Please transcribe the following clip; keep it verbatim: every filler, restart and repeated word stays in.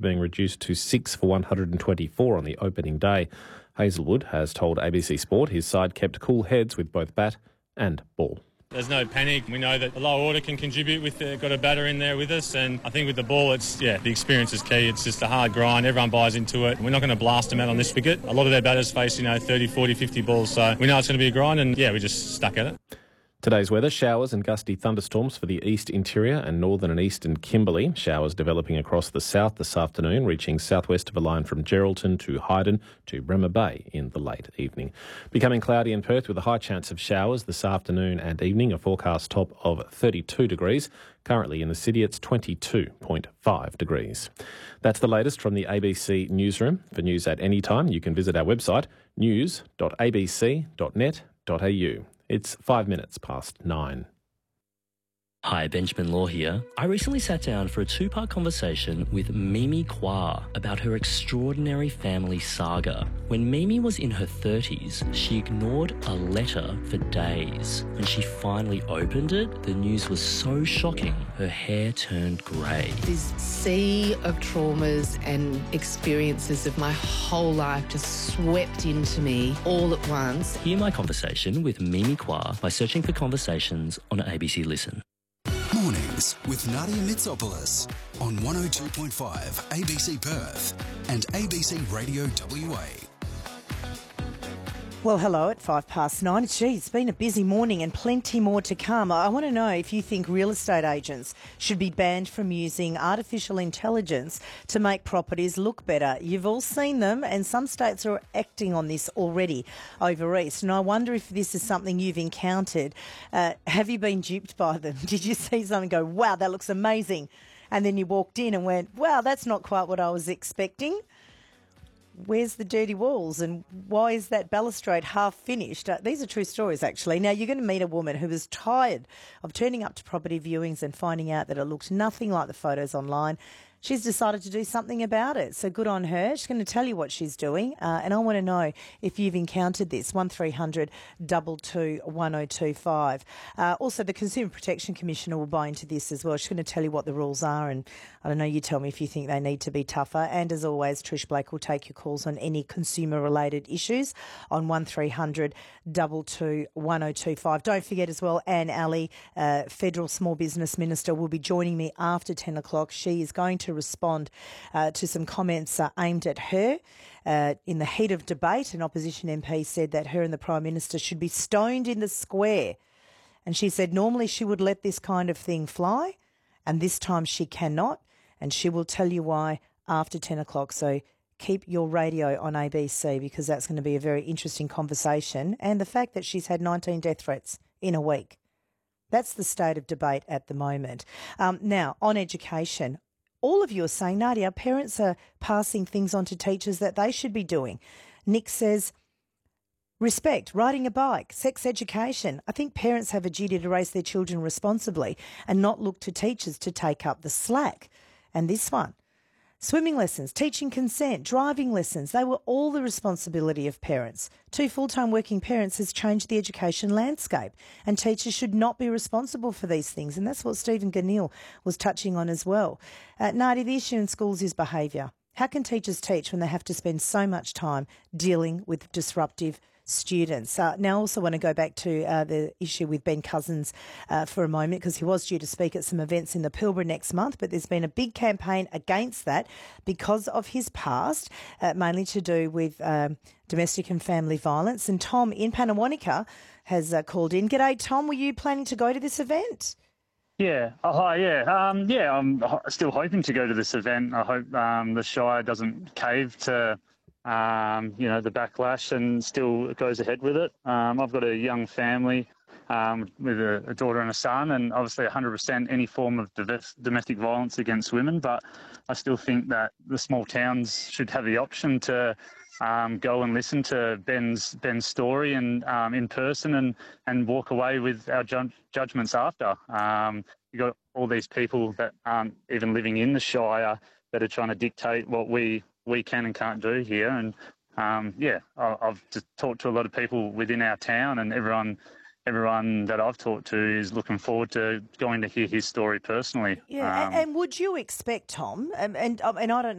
being reduced to six for one hundred twenty-four on the opening day. Hazelwood has told A B C Sport his side kept cool heads with both bat and ball. There's no panic. We know that the lower order can contribute with uh, got a batter in there with us, and I think with the ball, it's yeah, the experience is key. It's just a hard grind. Everyone buys into it. We're not going to blast them out on this wicket. A lot of their batters face, you know, thirty, forty, fifty balls, so we know it's going to be a grind, and yeah, we just stuck at it. Today's weather, showers and gusty thunderstorms for the east interior and northern and eastern Kimberley. Showers developing across the south this afternoon, reaching southwest of a line from Geraldton to Hyden to Bremer Bay in the late evening. Becoming cloudy in Perth with a high chance of showers this afternoon and evening, a forecast top of thirty-two degrees. Currently in the city, it's twenty-two point five degrees. That's the latest from the A B C newsroom. For news at any time, you can visit our website, news dot a b c dot net dot a u. It's five minutes past nine. Hi, Benjamin Law here. I recently sat down for a two-part conversation with Mimi Kwa about her extraordinary family saga. When Mimi was in her thirties, she ignored a letter for days. When she finally opened it, the news was so shocking, her hair turned grey. This sea of traumas and experiences of my whole life just swept into me all at once. Hear my conversation with Mimi Kwa by searching for Conversations on A B C Listen. Mornings with Nadia Mitsopoulos on one oh two point five A B C Perth and A B C Radio W A. Well, hello at five past nine. Gee, it's been a busy morning and plenty more to come. I want to know if you think real estate agents should be banned from using artificial intelligence to make properties look better. You've all seen them, and some states are acting on this already over east. And I wonder if this is something you've encountered. Uh, have you been duped by them? Did you see something go, wow, that looks amazing, and then you walked in and went, wow, that's not quite what I was expecting? Where's the dirty walls and why is that balustrade half finished? Uh, these are true stories, actually. Now, you're going to meet a woman who was tired of turning up to property viewings and finding out that it looked nothing like the photos online. She's decided to do something about it, so good on her. She's going to tell you what she's doing, uh, and I want to know if you've encountered this. one three hundred two two one oh two five. Uh, also, the Consumer Protection Commissioner will buy into this as well. She's going to tell you what the rules are, and I don't know, you tell me if you think they need to be tougher. And as always, Trish Blake will take your calls on any consumer-related issues on one three hundred two two one oh two five. Don't forget as well, Anne Alley, uh, Federal Small Business Minister, will be joining me after ten o'clock. She is going to respond uh, to some comments uh, aimed at her. Uh, in the heat of debate, an opposition M P said that her and the Prime Minister should be stoned in the square. And she said normally she would let this kind of thing fly, and this time she cannot, and she will tell you why after ten o'clock. So keep your radio on A B C, because that's going to be a very interesting conversation. And the fact that she's had nineteen death threats in a week. That's the state of debate at the moment. Um, now, on education, all of you are saying, Nadia, parents are passing things on to teachers that they should be doing. Nick says, respect, riding a bike, sex education. I think parents have a duty to raise their children responsibly and not look to teachers to take up the slack. And this one, swimming lessons, teaching consent, driving lessons, they were all the responsibility of parents. Two full-time working parents has changed the education landscape, and teachers should not be responsible for these things. And that's what Stephen Ganil was touching on as well. Uh, Nadia, the issue in schools is behaviour. How can teachers teach when they have to spend so much time dealing with disruptive students? Uh, now, I also want to go back to uh, the issue with Ben Cousins uh, for a moment, because he was due to speak at some events in the Pilbara next month, but there's been a big campaign against that because of his past, uh, mainly to do with um, domestic and family violence. And Tom in Panawanika has uh, called in. G'day, Tom. Were you planning to go to this event? Yeah. Oh, hi. Yeah. Um, yeah. I'm still hoping to go to this event. I hope um, the Shire doesn't cave to, um, you know, the backlash and still goes ahead with it. Um, I've got a young family um, with a, a daughter and a son, and obviously one hundred percent any form of domestic violence against women. But I still think that the small towns should have the option to Um, go and listen to Ben's Ben's story and um, in person and, and walk away with our ju- judgments after. Um, you got all these people that aren't even living in the Shire that are trying to dictate what we, we can and can't do here. And um, yeah, I, I've just talked to a lot of people within our town, and everyone everyone that I've talked to is looking forward to going to hear his story personally. Yeah, um, and, and would you expect, Tom, and and, and I don't know.